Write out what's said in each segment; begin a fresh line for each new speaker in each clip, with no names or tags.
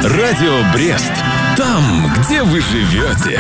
Радио Брест. Там, где вы живете.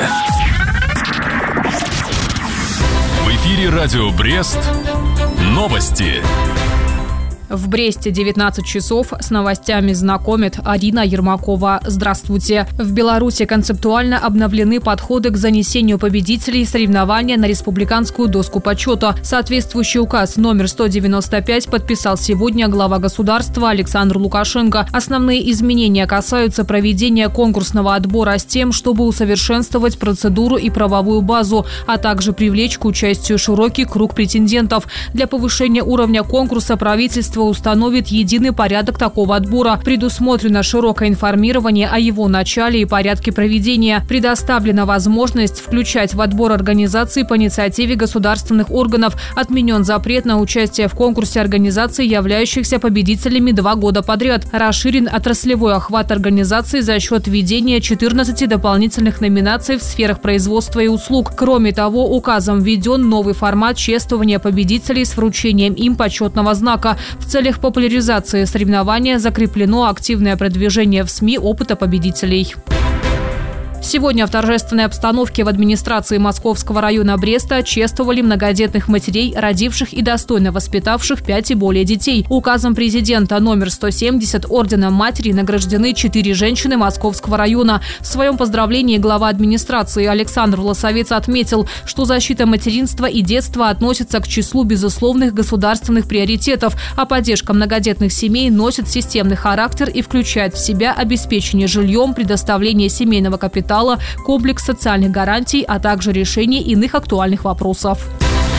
В эфире Радио Брест. Новости.
В Бресте 19 часов. С новостями знакомит Арина Ермакова. Здравствуйте. В Беларуси концептуально обновлены подходы к занесению победителей соревнования на республиканскую доску почета. Соответствующий указ номер 195 подписал сегодня глава государства Александр Лукашенко. Основные изменения касаются проведения конкурсного отбора с тем, чтобы усовершенствовать процедуру и правовую базу, а также привлечь к участию широкий круг претендентов. Для повышения уровня конкурса правительство установит единый порядок такого отбора. Предусмотрено широкое информирование о его начале и порядке проведения. Предоставлена возможность включать в отбор организаций по инициативе государственных органов. Отменен запрет на участие в конкурсе организаций, являющихся победителями 2 года подряд. Расширен отраслевой охват организаций за счет введения 14 дополнительных номинаций в сферах производства и услуг. Кроме того, указом введен новый формат чествования победителей с вручением им почетного знака. В целях популяризации соревнования закреплено активное продвижение в СМИ опыта победителей. Сегодня в торжественной обстановке в администрации Московского района Бреста чествовали многодетных матерей, родивших и достойно воспитавших 5 и более детей. Указом президента номер 170 орденом матери награждены 4 женщины Московского района. В своем поздравлении глава администрации Александр Власовец отметил, что защита материнства и детства относится к числу безусловных государственных приоритетов, а поддержка многодетных семей носит системный характер и включает в себя обеспечение жильем, предоставление семейного капитала, комплекс социальных гарантий, а также решение иных актуальных вопросов.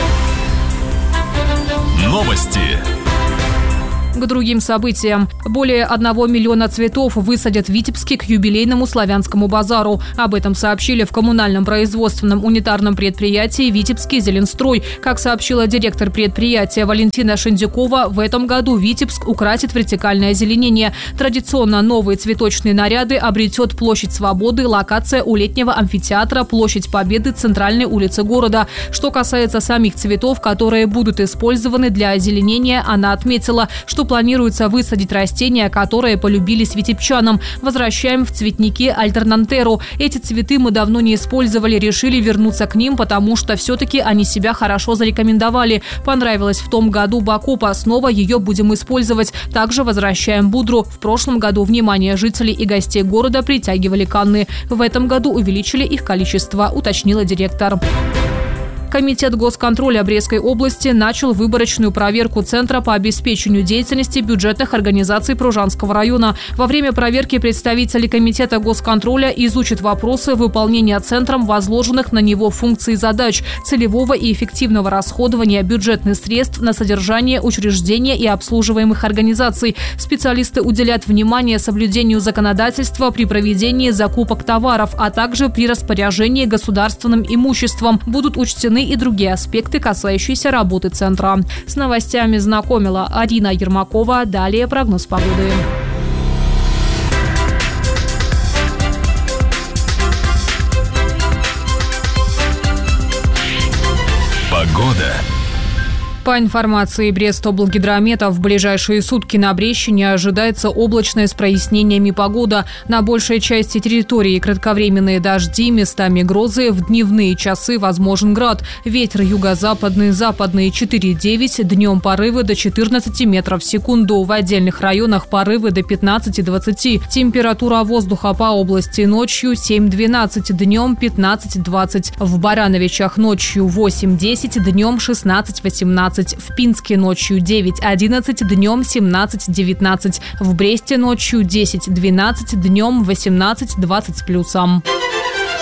Новости.
К другим событиям. Более 1 миллиона цветов высадят в Витебске к юбилейному славянскому базару. Об этом сообщили в коммунальном производственном унитарном предприятии «Витебский Зеленстрой». Как сообщила директор предприятия Валентина Шендюкова, в этом году Витебск украсит вертикальное озеленение. Традиционно новые цветочные наряды обретет площадь Свободы, локация у летнего амфитеатра, площадь Победы, центральной улицы города. Что касается самих цветов, которые будут использованы для озеленения, она отметила, что планируется высадить растения, которые полюбились витебчанам. Возвращаем в цветники альтернантеру. Эти цветы мы давно не использовали, решили вернуться к ним, потому что все-таки они себя хорошо зарекомендовали. Понравилось в том году бакопа, снова ее будем использовать. Также возвращаем будру. В прошлом году внимание жителей и гостей города притягивали канны. В этом году увеличили их количество, уточнила директор. Комитет госконтроля Брестской области начал выборочную проверку Центра по обеспечению деятельности бюджетных организаций Пружанского района. Во время проверки представители Комитета госконтроля изучат вопросы выполнения Центром возложенных на него функций и задач, целевого и эффективного расходования бюджетных средств на содержание учреждения и обслуживаемых организаций. Специалисты уделят внимание соблюдению законодательства при проведении закупок товаров, а также при распоряжении государственным имуществом. Будут учтены и другие аспекты, касающиеся работы Центра. С новостями знакомила Арина Ермакова. Далее прогноз погоды.
Погода.
По информации Брестоблгидромета, в ближайшие сутки на Брещине ожидается облачная с прояснениями погода. На большей части территории кратковременные дожди, местами грозы, в дневные часы возможен град. Ветер юго-западный, западный 4,9, днем порывы до 14 метров в секунду. В отдельных районах порывы до 15-20. Температура воздуха по области ночью 7-12, днем 15-20. В Барановичах ночью 8-10, днем 16-18. В Пинске ночью 9-11, днем 17-19. В Бресте ночью 10-12, днем 18-20 с плюсом.